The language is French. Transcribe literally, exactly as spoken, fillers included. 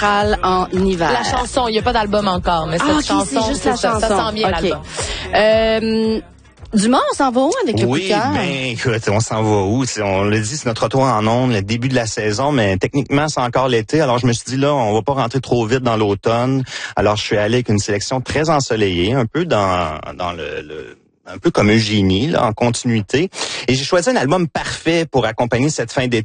en hiver. La chanson, il n'y a pas d'album encore, mais cette ah, okay, chanson, c'est juste la ça, chanson. ça sent bien okay. l'album. Euh, Dumont, on s'en va où avec le coup de Oui, cœur? ben écoute, on s'en va où? C'est, on l'a dit, c'est notre retour en ondes, le début de la saison, mais techniquement, c'est encore l'été. Alors, je me suis dit, là, on va pas rentrer trop vite dans l'automne. Alors, je suis allé avec une sélection très ensoleillée, un peu dans dans le... le un peu comme Eugénie, là, en continuité. Et j'ai choisi un album parfait pour accompagner cette fin d'été.